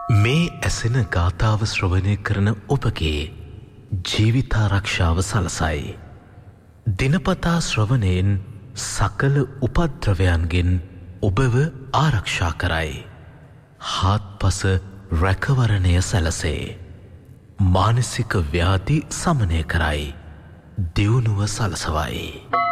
මේ ඇසෙන ගාථාව ශ්‍රවණය කරන ඔබගේ ජීවිතාරක්ෂාව සලසයි. දිනපතා ශ්‍රවණයෙන් සකල උපද්‍රවයන්ගෙන් ඔබව ආරක්ෂා කරයි. හාත්පස රැකවරණය සැලසේ. මානසික ව්‍යාධි සමනය කරයි. දියුණුව සලසවයි.